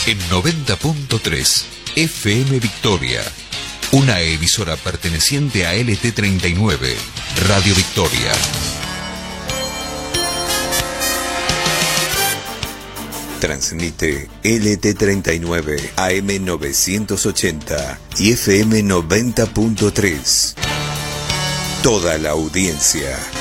en 90.3 FM Victoria, una emisora perteneciente a LT39, Radio Victoria. Transmite LT39 AM 980 y FM 90.3. Toda la audiencia